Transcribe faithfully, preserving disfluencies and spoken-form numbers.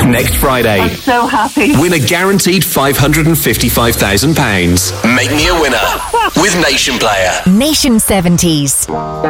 next Friday. I'm so happy. Win a guaranteed five hundred fifty-five thousand pounds. Make me a winner with Nation Player. Nation seventies.